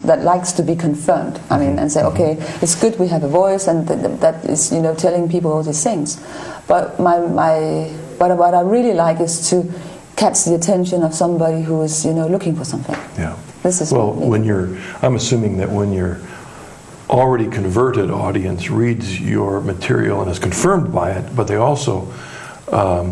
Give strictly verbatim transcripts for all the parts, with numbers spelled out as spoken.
that likes to be confirmed. I mean, and say, okay, it's good we have a voice, and th th that is, you know, telling people all these things. But my my what what I really like is to catch the attention of somebody who is, you know, looking for something. Yeah. This is well, when you're, I'm assuming that when your already converted audience reads your material and is confirmed by it, but they also um,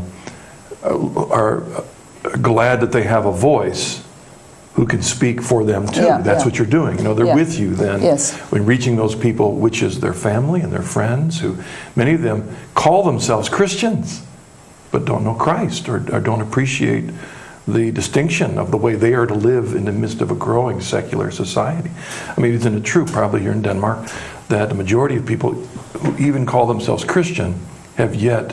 are glad that they have a voice who can speak for them too. Yeah, That's yeah. what you're doing. You know, they're Yeah. with you then Yes. when reaching those people, which is their family and their friends, who many of them call themselves Christians, but don't know Christ or, or don't appreciate the distinction of the way they are to live in the midst of a growing secular society. I mean, isn't it true, probably here in Denmark, that the majority of people who even call themselves Christian have yet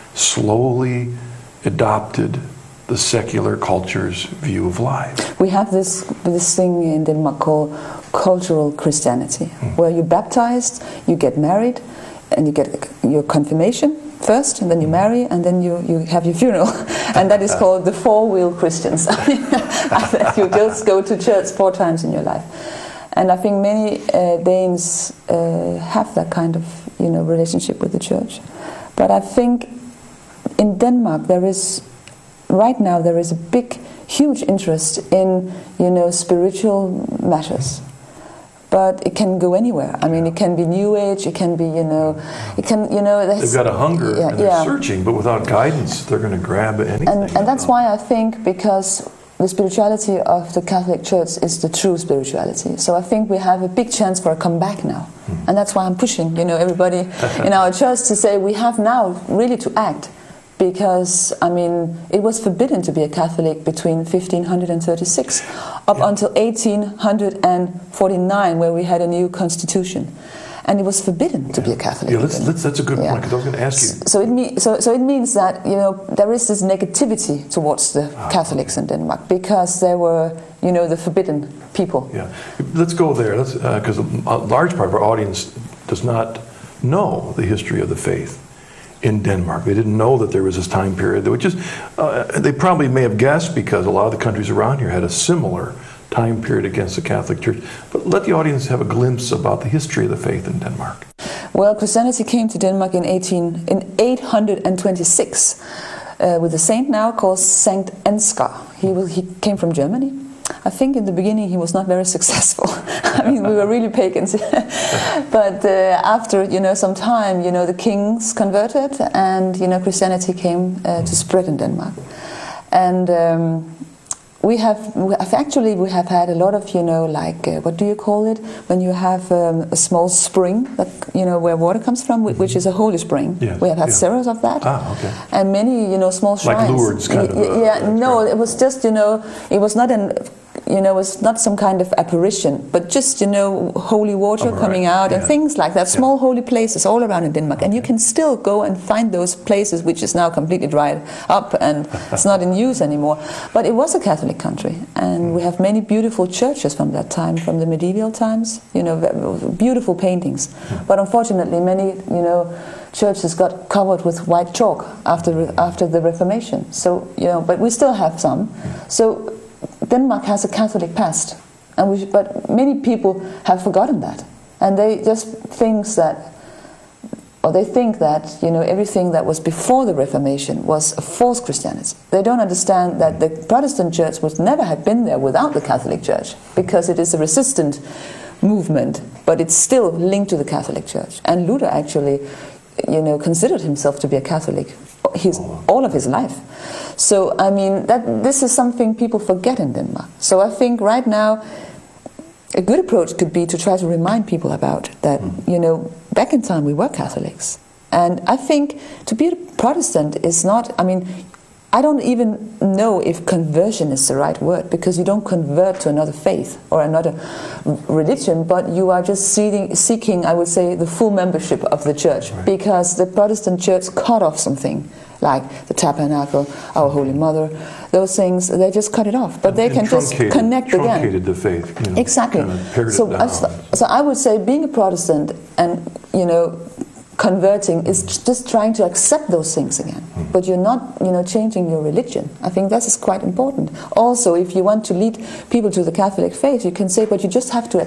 slowly adopted the secular culture's view of life? We have this this thing in Denmark called cultural Christianity, mm. where you're baptized, you get married, and you get your confirmation first, and then you marry, and then you, you have your funeral. And that is called the four-wheel Christians. You just go to church four times in your life. And I think many uh, Danes uh, have that kind of, you know, relationship with the church. But I think in Denmark there is, right now there is a big, huge interest in, you know, spiritual matters. But it can go anywhere. I mean, it can be New Age. It can be, you know, it can, you know. They've got a hunger yeah, and they're yeah. searching, but without guidance, they're going to grab anything. And, and that's why I think, because the spirituality of the Catholic Church is the true spirituality. So I think we have a big chance for a comeback now, hmm. and that's why I'm pushing, you know, everybody in our church to say we have now really to act. Because, I mean, it was forbidden to be a Catholic between fifteen thirty-six up yeah. until eighteen forty-nine, where we had a new constitution. And it was forbidden yeah. to be a Catholic. Yeah, let's, let's, that's a good yeah. point, because I was going to ask you. So it, me, so, so it means that, you know, there is this negativity towards the ah, Catholics okay. in Denmark, because they were, you know, the forbidden people. Yeah, let's go there, because uh, a large part of our audience does not know the history of the faith in Denmark. They didn't know that there was this time period, which is, uh, they probably may have guessed, because a lot of the countries around here had a similar time period against the Catholic Church. But let the audience have a glimpse about the history of the faith in Denmark. Well, Christianity came to Denmark in, eighteen, in eight twenty-six uh, with a saint now called Saint Ansgar. He, was, he came from Germany. I think in the beginning he was not very successful. I mean, we were really pagans. But uh, after, you know, some time, you know, the kings converted, and, you know, Christianity came uh, to spread in Denmark. And um, we have, we have actually we have had a lot of, you know, like uh, what do you call it when you have um, a small spring that, you know, where water comes from, which is a holy spring. Yes, we have had yeah. several of that. Ah, okay. And many, you know, small shrines. Like Lourdes, kind of. Y yeah, uh, no, it was just, you know, it was not an, you know, it was not some kind of apparition, but just, you know, holy water oh, coming right. out yeah. and things like that. Small yeah. holy places all around in Denmark, okay. and you can still go and find those places, which is now completely dried up and it's not in use anymore. But it was a Catholic country, and we have many beautiful churches from that time, from the medieval times. You know, beautiful paintings. Yeah. But unfortunately, many, you know, churches got covered with white chalk after after the Reformation. So, you know, but we still have some. So Denmark has a Catholic past, and we, but many people have forgotten that, and they just think that, or they think that, you know, everything that was before the Reformation was a false Christianity. They don't understand that the Protestant Church would never have been there without the Catholic Church, because it is a resistant movement, but it's still linked to the Catholic Church. And Luther actually, you know, considered himself to be a Catholic his, all of his life. So, I mean, that this is something people forget in Denmark. So I think right now a good approach could be to try to remind people about that, you know, back in time we were Catholics. And I think to be a Protestant is not, I mean, I don't even know if conversion is the right word, because you don't convert to another faith or another religion, but you are just seeking, seeking I would say, the full membership of the church, right. Because the Protestant church cut off something, like the tabernacle, our Holy Mother, those things, they just cut it off, but and, they and can just connect again. Truncated the faith. You know, exactly. Kind of so, I, so I would say being a Protestant and, you know, converting is just trying to accept those things again, mm. but you're not, you know, changing your religion. I think that is quite important. Also, if you want to lead people to the Catholic faith, you can say, but you just have to